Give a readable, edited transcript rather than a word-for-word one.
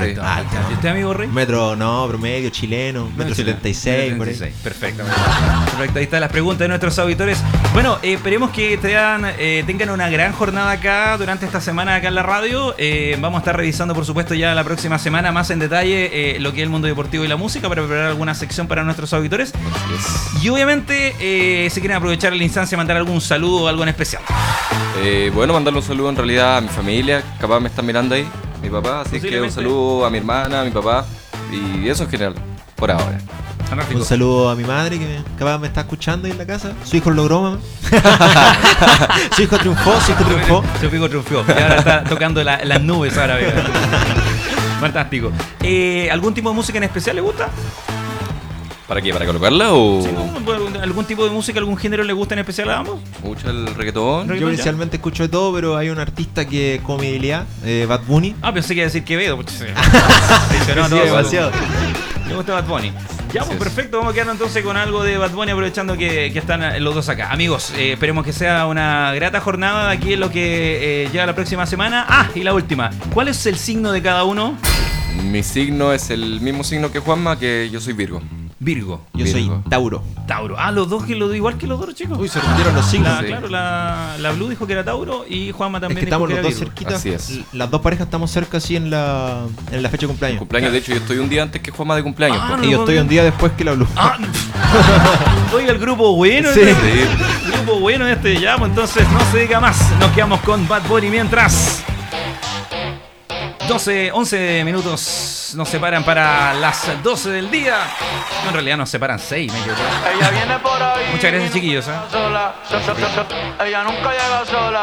Alto, alto. ¿Y usted, amigo Rey? Metro, no, promedio, chileno, metro 76, por ahí. Perfecto. Perfecto, ahí están las preguntas de nuestros auditores. Bueno, esperemos que tengan una gran jornada acá durante esta semana acá en la radio. Vamos a estar revisando, por supuesto, ya la próxima semana más en detalle lo que es el mundo deportivo y la música para preparar alguna sección para nuestros auditores. Y obviamente, si quieren aprovechar la instancia, mandar algún saludo o algo en especial. Bueno, mandarle un saludo en realidad a mi familia, capaz me están mirando ahí, mi papá, así que un saludo a mi hermana, a mi papá y eso en general, por ahora. Fantástico. Un saludo a mi madre que capaz me está escuchando ahí en la casa. Su hijo logró, mamá. Su hijo triunfó. Su hijo triunfó. Y ahora está tocando las nubes ahora. Fantástico. ¿Algún tipo de música en especial le gusta? ¿Para qué? ¿Para colocarla o...? Sí, no, ¿algún tipo de música, algún género le gusta en especial a ambos? Mucho el reggaetón. Yo inicialmente escucho de todo, pero hay un artista que como mi debilidad, Bad Bunny. Pensé que iba a decir Quevedo. Demasiado. Me gusta Bad Bunny. Ya, pues perfecto, vamos a quedar entonces con algo de Bad Bunny aprovechando que están los dos acá. Amigos, esperemos que sea una grata jornada de aquí en lo que llega la próxima semana. Y la última, ¿cuál es el signo de cada uno? Mi signo es el mismo signo que Juanma, que yo soy Virgo. Virgo. Yo soy Tauro. Tauro. Los dos igual que los dos, chicos. Uy, se rompieron los signos. Claro, la Blue dijo que era Tauro y Juanma también es que dijo estamos que los era dos Virgo. cerquitas. Así es. Las dos parejas estamos cerca así en la fecha de cumpleaños. Cumpleaños, de hecho, yo estoy un día antes que Juanma de cumpleaños. Y yo estoy un día después que la Blue. Oiga, el grupo bueno. Sí. El grupo bueno ya, pues entonces no se diga más. Nos quedamos con Bad Bunny mientras 11 minutos nos separan para las 12 del día. No, en realidad nos separan 6, me equivoco. Ella viene por ahí. Muchas gracias, chiquillos. Sola. Ella nunca llega sola.